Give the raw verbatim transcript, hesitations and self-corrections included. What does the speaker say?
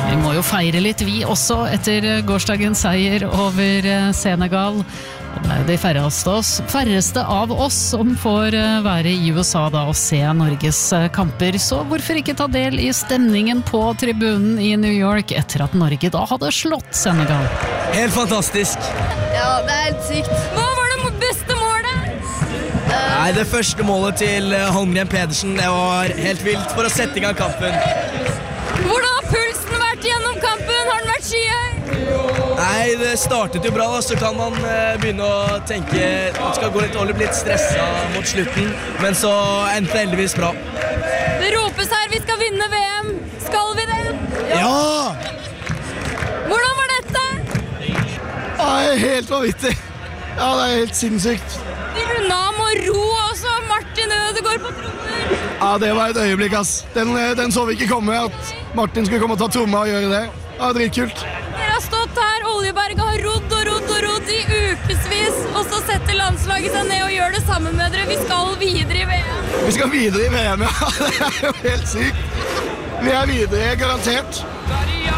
Vi må jo feire litt vi også etter gårsdagens seier over Senegal. Og det er jo de færreste, oss, færreste av oss som får være i U S A da og se Norges kamper. Så hvorfor ikke ta del i stemningen på tribunen i New York etter at Norge da hadde slått Senegal? Helt fantastisk. Ja, det er helt sykt. Hva var det beste målet? Nei, det første målet til Holmgren Pedersen, det var helt vilt for å sette i gang kampen. Hvordan har pulsen vært gjennom kampen? Har den vært skyhøy? Nei, det startet jo bra, da, så kan man uh, begynne å tenke at man skal gå litt, litt, litt stresset mot slutten, men så endte det heldigvis bra. Det ropes her, vi skal vinne V M. Skal vi det? Ja! Hvordan var dette? Ja, helt vanvittig. Ja, det er helt sinnssykt. De runda om å ro også, Martin Ødegaard på trommer. Ja, det var et øyeblikk, ass. Den, den så vi ikke komme, at Martin skulle komme og ta tromma og gjøre det. Ja, dritkult. Dere har stått her, Oljeberget har rodd og rodd og rodd i ukesvis, og så setter landslaget seg ned og gjør det sammen med dere. Vi skal videre i V M. Vi skal videre i V M, ja. Det er jo helt sykt. Vi er videre, garantert.